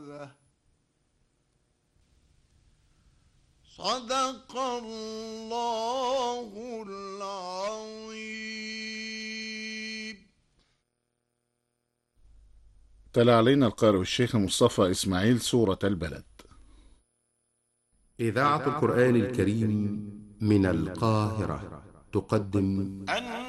استعاذة. صدق الله العظيم. تلا علينا القارئ الشيخ مصطفى إسماعيل سورة البلد. إذاعة القرآن الكريم من القاهرة تقدم